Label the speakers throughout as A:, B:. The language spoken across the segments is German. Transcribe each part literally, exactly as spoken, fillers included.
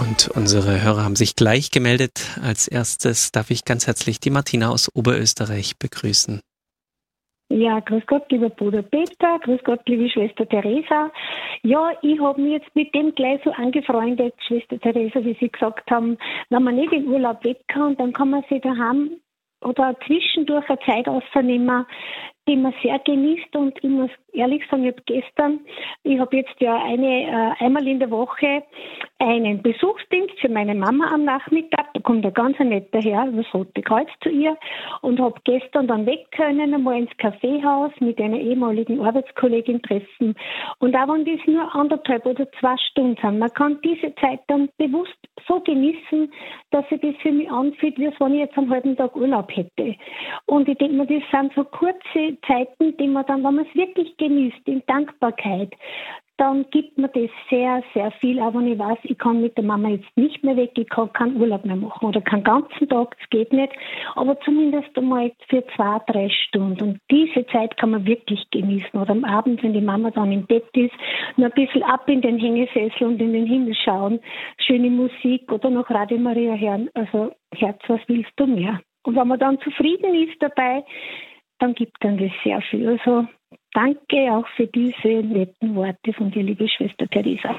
A: Und unsere Hörer haben sich gleich gemeldet. Als erstes darf ich ganz herzlich die Martina aus Oberösterreich begrüßen.
B: Ja, grüß Gott, lieber Bruder Peter, grüß Gott, liebe Schwester Theresa. Ja, ich habe mich jetzt mit dem gleich so angefreundet, Schwester Theresa, wie Sie gesagt haben, wenn man nicht in Urlaub weg kann, dann kann man sich daheim oder zwischendurch eine Zeit ausnehmen, die man sehr genießt. Und ich muss ehrlich sagen, ich habe gestern, ich habe jetzt ja eine, äh, einmal in der Woche einen Besuchsdienst für meine Mama am Nachmittag. Da kommt ein ganz netter Herr über das Rote Kreuz zu ihr und habe gestern dann weg können, einmal ins Kaffeehaus mit einer ehemaligen Arbeitskollegin treffen. Und auch wenn das nur anderthalb oder zwei Stunden sind, man kann diese Zeit dann bewusst so genießen, dass sich das für mich anfühlt, wie als wenn ich jetzt einen halben Tag Urlaub hätte. Und ich denke mir, das sind so kurze Zeiten, die man dann, wenn man es wirklich genießt, in Dankbarkeit, dann gibt mir das sehr, sehr viel. Aber wenn ich weiß, ich kann mit der Mama jetzt nicht mehr weg, ich kann keinen Urlaub mehr machen oder keinen ganzen Tag, das geht nicht. Aber zumindest einmal für zwei, drei Stunden. Und diese Zeit kann man wirklich genießen. Oder am Abend, wenn die Mama dann im Bett ist, noch ein bisschen ab in den Hängesessel und in den Himmel schauen, schöne Musik oder noch Radio Maria hören. Also Herz, was willst du mehr? Und wenn man dann zufrieden ist dabei, dann gibt dann das sehr viel. Also danke auch für diese netten Worte von dir, liebe Schwester Theresa.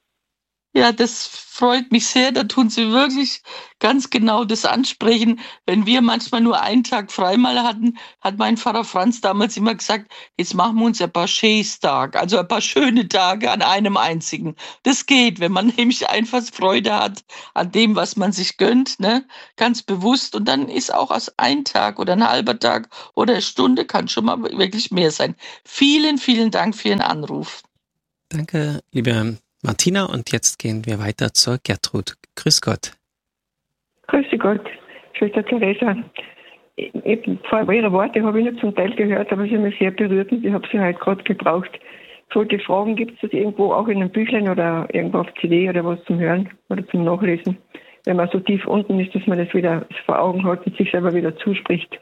C: Ja, das freut mich sehr. Da tun Sie wirklich ganz genau das ansprechen. Wenn wir manchmal nur einen Tag frei mal hatten, hat mein Pfarrer Franz damals immer gesagt, jetzt machen wir uns ein paar Schäßtag, also ein paar schöne Tage an einem einzigen. Das geht, wenn man nämlich einfach Freude hat an dem, was man sich gönnt, ne? Ganz bewusst. Und dann ist auch aus ein Tag oder ein halber Tag oder eine Stunde kann schon mal wirklich mehr sein. Vielen, vielen Dank für Ihren Anruf.
A: Danke, liebe Martina, und jetzt gehen wir weiter zur Gertrud. Grüß Gott.
D: Grüß Gott, Schwester Theresa. Ich, ich, vor Ihre Worte habe ich nicht zum Teil gehört, aber sie haben mich sehr berührt und ich habe sie halt gerade gebraucht. Ich wollte fragen, gibt es das irgendwo auch in einem Büchlein oder irgendwo auf C D oder was zum Hören oder zum Nachlesen, wenn man so tief unten ist, dass man das wieder vor Augen hat und sich selber wieder zuspricht?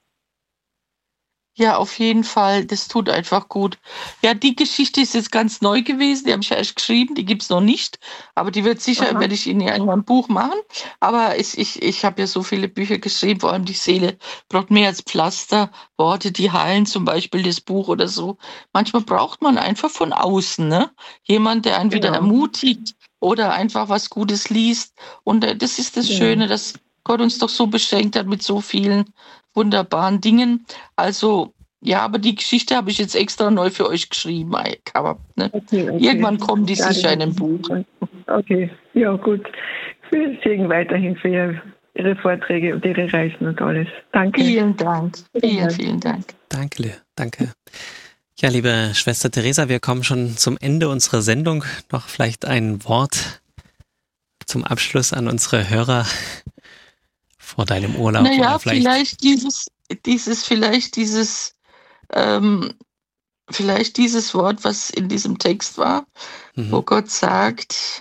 C: Ja, auf jeden Fall. Das tut einfach gut. Ja, die Geschichte ist jetzt ganz neu gewesen. Die habe ich ja erst geschrieben. Die gibt's noch nicht. Aber die wird sicher, Aha. werde ich in irgendeinem Buch machen. Aber ich, ich, ich habe ja so viele Bücher geschrieben. Vor allem die Seele braucht mehr als Pflaster. Worte, die heilen, zum Beispiel das Buch oder so. Manchmal braucht man einfach von außen, ne? Jemand, der einen wieder
D: Genau.
C: ermutigt oder einfach was Gutes liest. Und äh, das ist das
D: Ja.
C: Schöne, dass Gott uns doch so beschenkt hat mit so vielen wunderbaren Dingen. Also, ja, aber die Geschichte habe ich jetzt extra neu für euch geschrieben. Aber, ne? okay, okay. Irgendwann kommen die ja, sicher in einem Buch.
D: Okay, ja gut. Viel Segen weiterhin für Ihre, Ihre Vorträge und Ihre Reisen und alles. Danke.
C: Vielen Dank. Vielen, vielen Dank.
A: Danke, danke. Ja, liebe Schwester Theresa, wir kommen schon zum Ende unserer Sendung. Noch vielleicht ein Wort zum Abschluss an unsere Hörer vor deinem Urlaub.
C: Naja,
A: oder vielleicht,
C: vielleicht dieses, dieses, vielleicht dieses, ähm, vielleicht dieses Wort, was in diesem Text war, mhm. wo Gott sagt,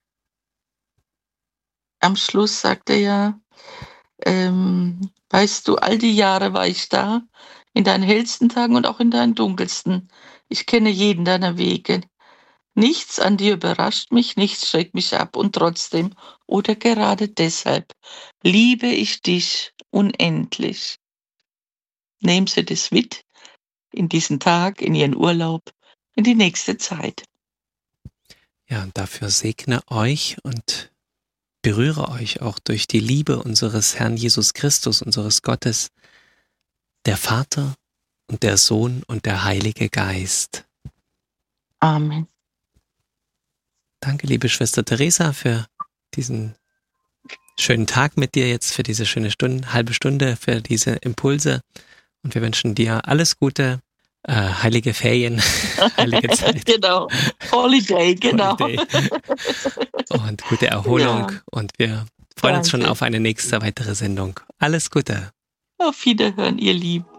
C: am Schluss sagt er ja, ähm, weißt du, all die Jahre war ich da, in deinen hellsten Tagen und auch in deinen dunkelsten. Ich kenne jeden deiner Wege. Nichts an dir überrascht mich, nichts schreckt mich ab und trotzdem oder gerade deshalb liebe ich dich unendlich. Nehmen Sie das mit in diesen Tag, in Ihren Urlaub, in die nächste Zeit.
A: Ja, und dafür segne euch und berühre euch auch durch die Liebe unseres Herrn Jesus Christus, unseres Gottes, der Vater und der Sohn und der Heilige Geist.
C: Amen.
A: Danke, liebe Schwester Theresa, für diesen schönen Tag mit dir jetzt, für diese schöne Stunde, halbe Stunde, für diese Impulse. Und wir wünschen dir alles Gute, äh, heilige Ferien, heilige Zeit.
C: Genau, Holiday, genau.
A: Holiday. Und gute Erholung. Ja. Und wir freuen Danke. uns schon auf eine nächste weitere Sendung. Alles Gute.
C: Auf Wiederhören, ihr Lieben.